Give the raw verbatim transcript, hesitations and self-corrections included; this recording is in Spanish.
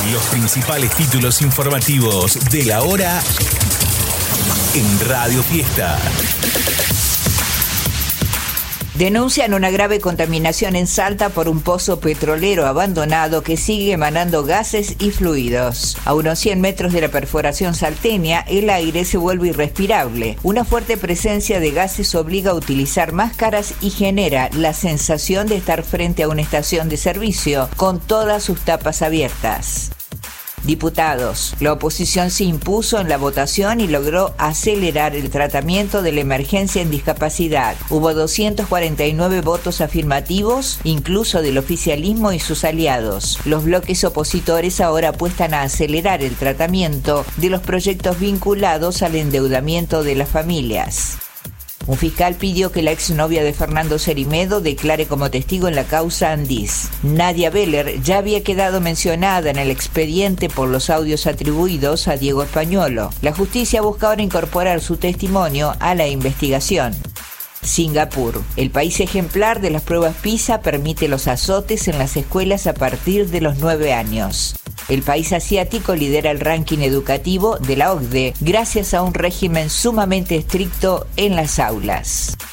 Los principales títulos informativos de la hora en Radio Fiesta. Denuncian una grave contaminación en Salta por un pozo petrolero abandonado que sigue emanando gases y fluidos. A unos cien metros de la perforación salteña, el aire se vuelve irrespirable. Una fuerte presencia de gases obliga a utilizar máscaras y genera la sensación de estar frente a una estación de servicio con todas sus tapas abiertas. Diputados. La oposición se impuso en la votación y logró acelerar el tratamiento de la emergencia en discapacidad. Hubo doscientos cuarenta y nueve votos afirmativos, incluso del oficialismo y sus aliados. Los bloques opositores ahora apuestan a acelerar el tratamiento de los proyectos vinculados al endeudamiento de las familias. Un fiscal pidió que la exnovia de Fernando Cerimedo declare como testigo en la causa Andís. Nadia Beller ya había quedado mencionada en el expediente por los audios atribuidos a Diego Españolo. La justicia busca ahora incorporar su testimonio a la investigación. Singapur. El país ejemplar de las pruebas PISA permite los azotes en las escuelas a partir de los nueve años. El país asiático lidera el ranking educativo de la O C D E gracias a un régimen sumamente estricto en las aulas.